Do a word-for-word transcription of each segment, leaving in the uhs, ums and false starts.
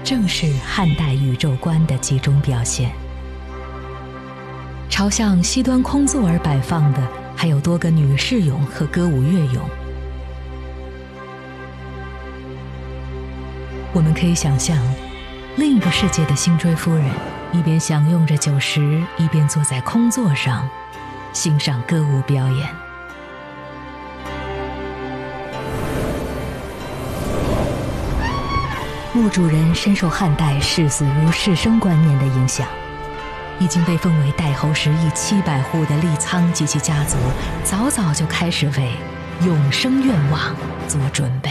正是汉代宇宙观的集中表现。朝向西端空座而摆放的还有多个女士俑和歌舞乐俑。我们可以想象，另一个世界的辛追夫人一边享用着酒食，一边坐在空座上欣赏歌舞表演。墓主人深受汉代视死如视生观念的影响，已经被封为代侯时邑七百户的立苍及其家族早早就开始为永生愿望做准备。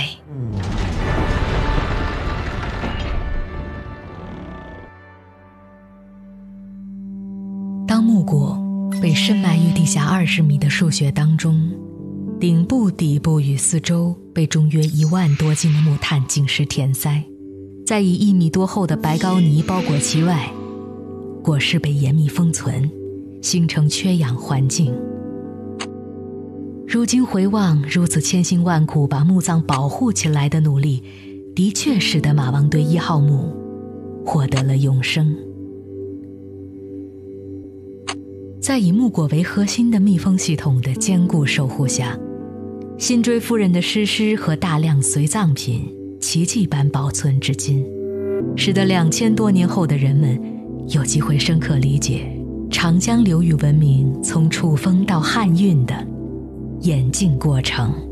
当墓椁被深埋于地下二十米的数穴当中，顶部、底部与四周被重约一万多斤的木炭紧实填塞，再以一米多厚的白膏泥包裹其外，椁室被严密封存，形成缺氧环境。如今回望如此千辛万苦把墓葬保护起来的努力，的确使得马王堆一号墓获得了永生。在以木椁为核心的密封系统的坚固守护下，辛追夫人的尸尸和大量随葬品奇迹般保存至今，使得两千多年后的人们有机会深刻理解长江流域文明从楚风到汉运的演进过程。